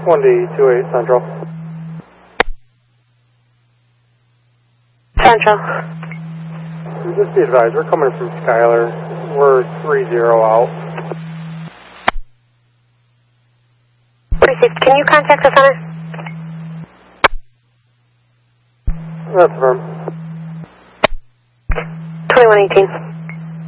1D28 Central. Central. Just be advised, we're coming from Skyler. We're 3-0 out. Received. Can you contact the center? That's firm. 2118.